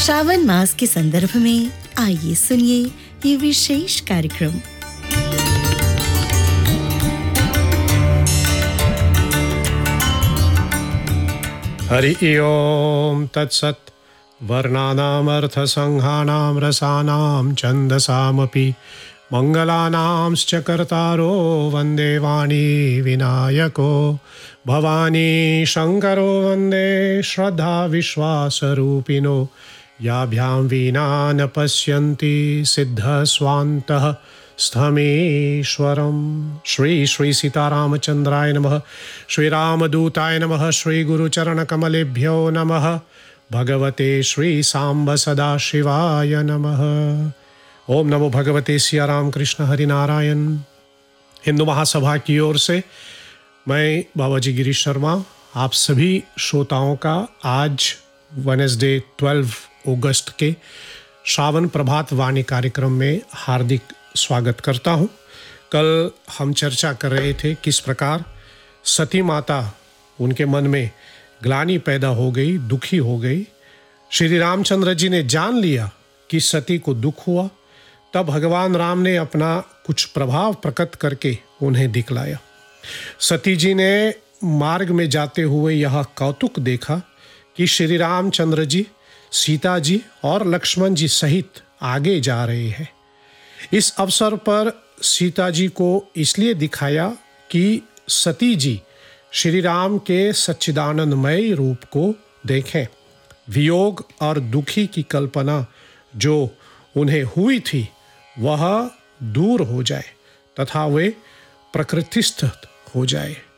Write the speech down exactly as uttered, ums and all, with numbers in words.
श्रावण मास के संदर्भ में आइए सुनिए ये विशेष कार्यक्रम। हरि ओम तत्सत्। वर्णानामर्थसंहानां रसानां छन्दसामपि मंगलानांश्च कर्तारो वन्दे वाणी विनायको भवानी शंकरो वन्दे श्रद्धा विश्वासरूपिणो याभ्यां वीणा न पश्यन्ति सिद्धस्वान्तः स्थमेश्वरम्। श्री श्री सीतारामचंद्राय नमः। श्री रामदूताय नमः। श्री गुरुचरणकमलेभ्यो नमः। भगवते श्री सांब सदाशिवाय नमः। ओम नमो भगवते सिया राम कृष्ण हरि नारायण। हिंदू महासभा की ओर से मैं बाबाजी गिरीश शर्मा आप सभी श्रोताओं का आज वेडनेसडे बारह अगस्त के श्रावण प्रभात वाणी कार्यक्रम में हार्दिक स्वागत करता हूं। कल हम चर्चा कर रहे थे किस प्रकार सती माता उनके मन में ग्लानि पैदा हो गई, दुखी हो गई। श्री रामचंद्र जी ने जान लिया कि सती को दुख हुआ, तब भगवान राम ने अपना कुछ प्रभाव प्रकट करके उन्हें दिखलाया। सती जी ने मार्ग में जाते हुए यह कौतुक देखा कि श्री रामचंद्र जी, सीता जी और लक्ष्मण जी सहित आगे जा रहे हैं। इस अवसर पर सीता जी को इसलिए दिखाया कि सती जी श्री राम के सच्चिदानंदमय रूप को देखें, वियोग और दुखी की कल्पना जो उन्हें हुई थी वह दूर हो जाए तथा वे प्रकृतिस्थ हो जाए।